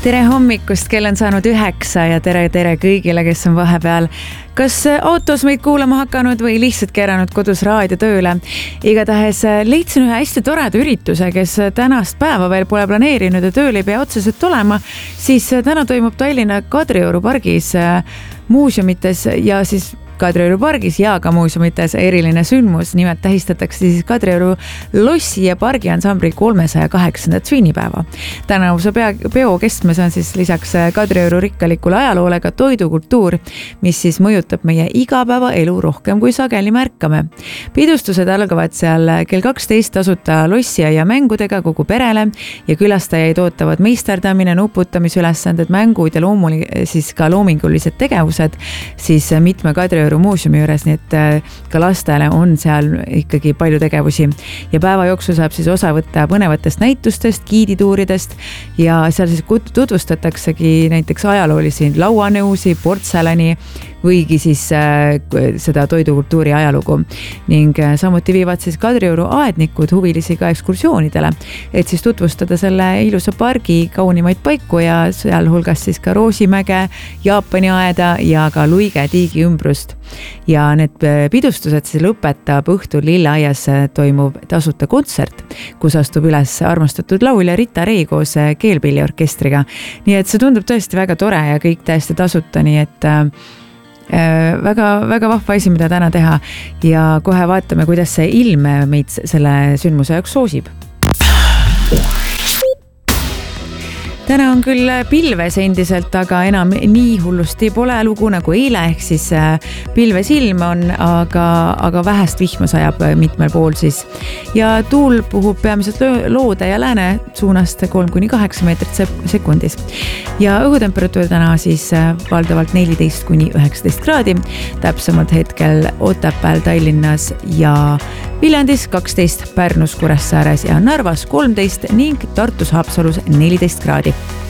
Tere hommikust, kell on saanud 9 ja tere kõigile, kes on vahepeal kas autos meid kuulama hakanud või lihtsalt keeranud kodus raadio tööle. Igatahes leidsin ühe hästi toreda ürituse, kes tänast päeva veel pole planeerinud ja tööl ei pea otseselt olema, siis täna toimub Tallinna Kadrioru pargis muuseumites ja siis Kadrioru pargis ja ka muuseumites eriline sündmus. Nimelt tähistatakse siis Kadrioru lossi ja pargi ansambli 308. sünnipäeva. Tänavuse peo kestmes on siis lisaks Kadrioru rikkalikule ajaloole ka toidukultuur, mis siis mõjutab meie igapäevaelu rohkem kui sageli märkame. Pidustused algavad seal kell 12 tasuta lossi ja mängudega kogu perele ja külastajaid ootavad meisterdamine, nuputamisülesanded, mängud ja siis ka loomingulised tegevused siis mitme Kadrioru muuseumi juures, nii et ka lastele on seal ikkagi palju tegevusi ja päeva jooksul saab siis osa võtta põnevatest näitustest, giidituuridest ja seal siis tutvustataksegi näiteks ajaloolisi lauanõusi, portselani võigi siis seda toidukultuuri ajalugu ning samuti viivad siis Kadrioru aednikud huvilisi ka ekskursioonidele, et siis tutvustada selle ilusa pargi kaunimaid paiku ja seal hulgas siis ka Roosimäge, Jaapani aeda ja ka Luige tiigi ümbrust. Ja need pidustused siis lõpetab õhtul Lilleaias toimub tasuta kontsert, kus astub üles armastatud laulja Rita Rei koos keelpilliorkestriga. Nii et see tundub tõesti väga tore ja kõik täiesti tasuta, nii et väga vahva asi, mida täna teha ja kohe vaatame, kuidas see ilm meid selle sündmuse jaoks soosib. Täna on küll pilves endiselt, aga enam nii hullusti pole lugu nagu eile, ehk siis pilves ilm on, aga vähest vihma sajab mitmel pool siis. Ja tuul puhub peamiselt loode ja lääne suunast 3-8 meetrit sekundis. Ja õhutemperatuur täna siis valdavalt 14-19 kraadi, täpsemalt hetkel Otepääl, Tallinnas ja Viljandis 12, Pärnus, Kuressaares ja Narvas 13 ning Tartus Haapsalus 14 kraadi.